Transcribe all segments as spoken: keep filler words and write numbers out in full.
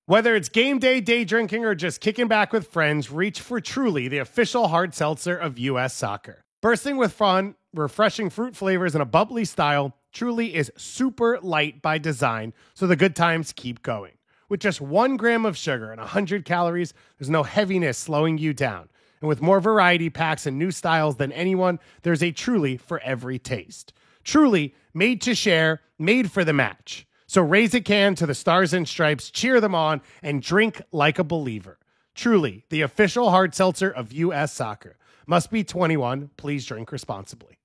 Whether it's game day, day drinking, or just kicking back with friends, reach for Truly, the official hard seltzer of U S Soccer. Bursting with fun, refreshing fruit flavors, and a bubbly style, Truly is super light by design, so the good times keep going. With just one gram of sugar and one hundred calories, there's no heaviness slowing you down. And with more variety packs and new styles than anyone, there's a Truly for every taste. Truly, made to share, made for the match. So raise a can to the Stars and Stripes, cheer them on, and drink like a believer. Truly, the official hard seltzer of U S Soccer. Must be twenty-one. Please drink responsibly.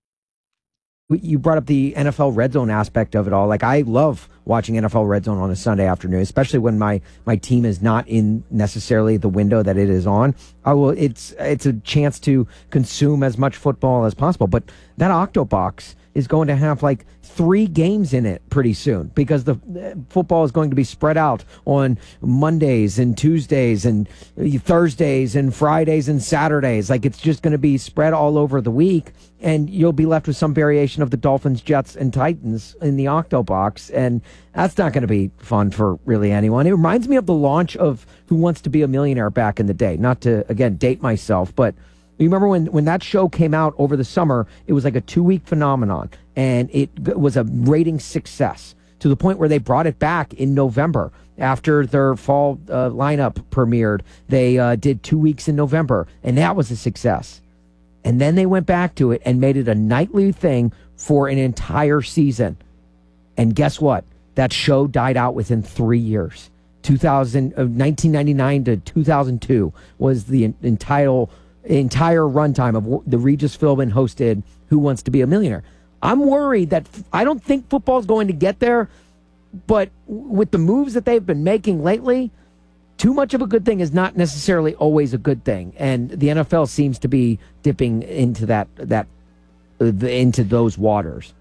You brought up the N F L Red Zone aspect of it all. Like, I love watching N F L Red Zone on a Sunday afternoon, especially when my, my team is not in necessarily the window that it is on. I will. It's it's a chance to consume as much football as possible. But that Octobox is going to have like three games in it pretty soon, because the, the football is going to be spread out on Mondays and Tuesdays and Thursdays and Fridays and Saturdays. Like, it's just going to be spread all over the week, and you'll be left with some variation of the Dolphins, Jets, and Titans in the Octobox, and that's not going to be fun for really anyone. It reminds me of the launch of Who Wants to Be a Millionaire back in the day. Not to, again, date myself, but you remember when, when that show came out over the summer, it was like a two-week phenomenon, and it g- was a rating success to the point where they brought it back in November. After their fall uh, lineup premiered, they uh, did two weeks in November, and that was a success. And then they went back to it and made it a nightly thing for an entire season. And guess what? That show died out within three years. two thousand, uh, nineteen ninety-nine to two thousand two was the entire... entire runtime of the Regis Philbin hosted Who Wants to Be a Millionaire. I'm worried that I don't think football's going to get there, but with the moves that they've been making lately, too much of a good thing is not necessarily always a good thing. And the N F L seems to be dipping into that that uh, into those waters.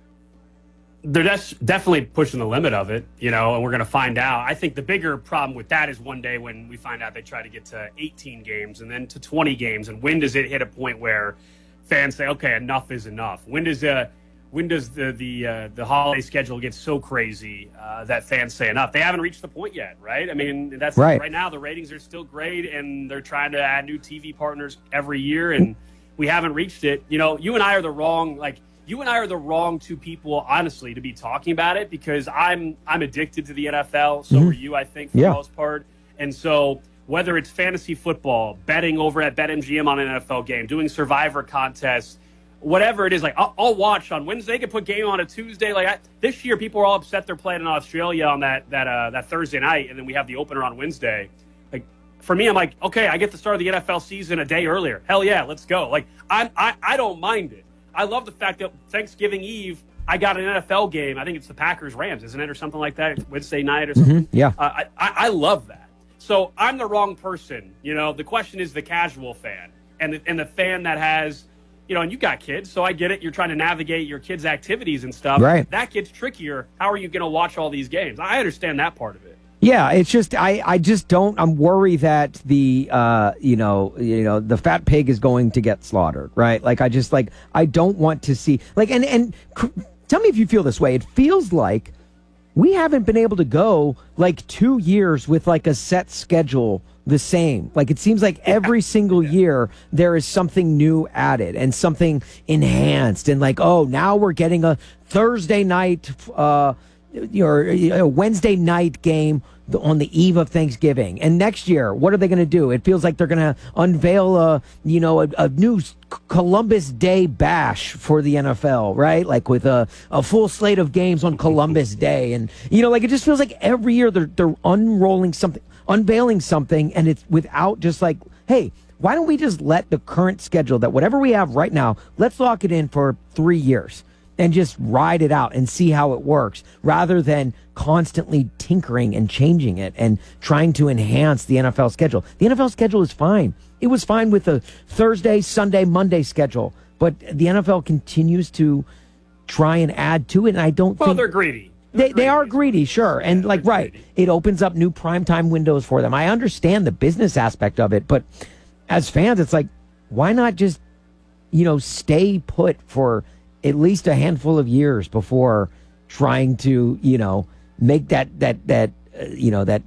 They're des- definitely pushing the limit of it, you know, and we're going to find out. I think the bigger problem with that is one day when we find out they try to get to eighteen games and then to twenty games. And when does it hit a point where fans say, okay, enough is enough? When does uh, when does the the uh, the holiday schedule get so crazy uh, that fans say enough? They haven't reached the point yet, right? I mean, that's right. right now the ratings are still great, and they're trying to add new T V partners every year, and we haven't reached it. You know, you and I are the wrong, like, You and I are the wrong two people, honestly, to be talking about it, because I'm I'm addicted to the N F L. So mm-hmm. are you, I think, for yeah. the most part. And so whether it's fantasy football, betting over at BetMGM on an N F L game, doing Survivor contests, whatever it is, like I'll, I'll watch on Wednesday. They could put game on a Tuesday. Like I, this year, people are all upset they're playing in Australia on that that uh, that Thursday night, and then we have the opener on Wednesday. Like for me, I'm like, okay, I get the start of the N F L season a day earlier. Hell yeah, let's go. Like I'm, I I don't mind it. I love the fact that Thanksgiving Eve, I got an N F L game. I think it's the Packers-Rams, isn't it, or something like that? It's Wednesday night or something. Mm-hmm. Yeah. Uh, I, I, I love that. So I'm the wrong person. You know, the question is the casual fan and the, and the fan that has, you know, and you got kids, so I get it. You're trying to navigate your kids' activities and stuff. Right. That gets trickier. How are you going to watch all these games? I understand that part of it. Yeah, it's just I, I just don't I'm worried that the uh you know you know the fat pig is going to get slaughtered, right? Like I just like I don't want to see like and and cr- tell me if you feel this way. It feels like we haven't been able to go like two years with like a set schedule the same. Like it seems like every single yeah. year there is something new added and something enhanced, and like, oh, now we're getting a Thursday night uh your a Wednesday night game on the eve of Thanksgiving. And next year, what are they going to do? It feels like they're going to unveil a, you know, a, a new Columbus Day bash for the N F L, right? Like with a, a full slate of games on Columbus Day. And, you know, like it just feels like every year they're, they're unrolling something, unveiling something, and it's without just like, hey, why don't we just let the current schedule that whatever we have right now, let's lock it in for three years. And just ride it out and see how it works, rather than constantly tinkering and changing it and trying to enhance the N F L schedule. The N F L schedule is fine. It was fine with the Thursday, Sunday, Monday schedule, but the N F L continues to try and add to it, and I don't well, think... Well, they're greedy. They're they greedy. They are greedy, sure. And, yeah, like, right, greedy. It opens up new primetime windows for them. I understand the business aspect of it, but as fans, it's like, why not just, you know, stay put for at least a handful of years before trying to, you know, make that, that, that, uh, you know, that